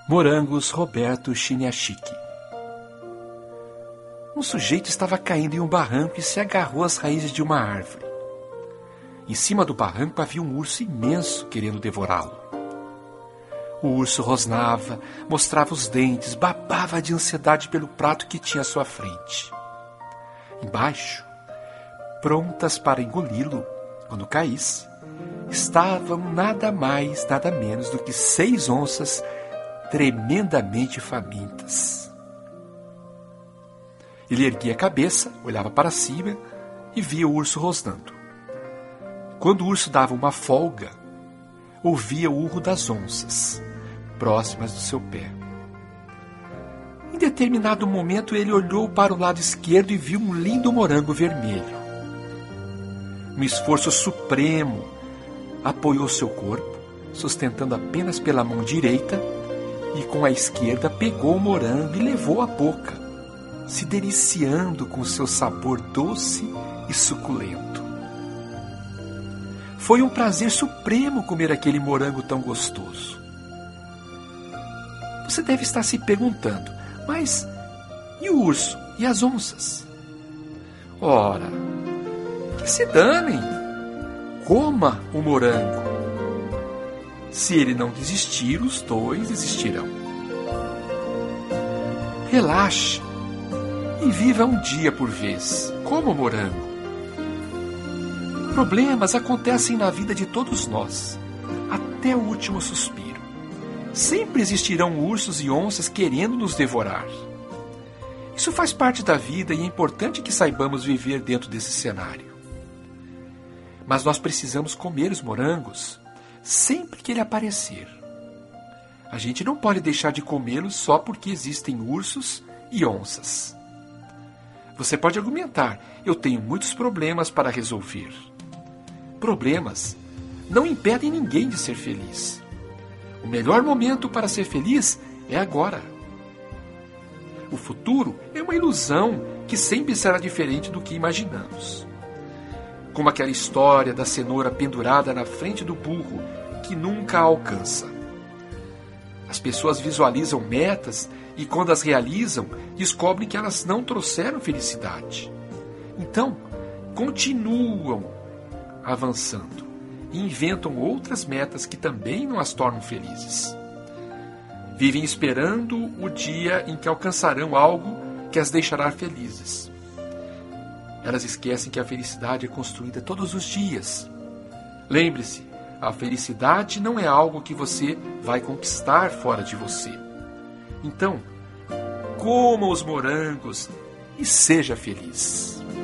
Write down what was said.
Morangos Roberto Chiniachiki. Um sujeito estava caindo em um barranco e se agarrou às raízes de uma árvore. Em cima do barranco havia um urso imenso querendo devorá-lo. O urso rosnava, mostrava os dentes, babava de ansiedade pelo prato que tinha à sua frente. Embaixo, prontas para engoli-lo quando caísse, estavam nada mais, nada menos do que 6 onças tremendamente famintas. Ele erguia a cabeça, olhava para cima e via o urso rosnando. Quando o urso dava uma folga, ouvia o urro das onças, próximas do seu pé. Em determinado momento, ele olhou para o lado esquerdo e viu um lindo morango vermelho. Um esforço supremo, apoiou seu corpo, sustentando apenas pela mão direita, e com a esquerda pegou o morango e levou à boca, se deliciando com seu sabor doce e suculento. Foi um prazer supremo comer aquele morango tão gostoso. Você deve estar se perguntando, mas e o urso e as onças? Ora, que se danem! Coma o morango. Se ele não desistir, os 2 desistirão. Relaxe e viva um dia por vez, como o morango. Problemas acontecem na vida de todos nós, até o último suspiro. Sempre existirão ursos e onças querendo nos devorar. Isso faz parte da vida e é importante que saibamos viver dentro desse cenário. Mas nós precisamos comer os morangos sempre que ele aparecer. A gente não pode deixar de comê-los só porque existem ursos e onças. Você pode argumentar, eu tenho muitos problemas para resolver. Problemas não impedem ninguém de ser feliz. O melhor momento para ser feliz é agora. O futuro é uma ilusão que sempre será diferente do que imaginamos. Como aquela história da cenoura pendurada na frente do burro, que nunca a alcança. As pessoas visualizam metas e, quando as realizam, descobrem que elas não trouxeram felicidade. Então, continuam avançando e inventam outras metas que também não as tornam felizes. Vivem esperando o dia em que alcançarão algo que as deixará felizes. Elas esquecem que a felicidade é construída todos os dias. Lembre-se, a felicidade não é algo que você vai conquistar fora de você. Então, coma os morangos e seja feliz.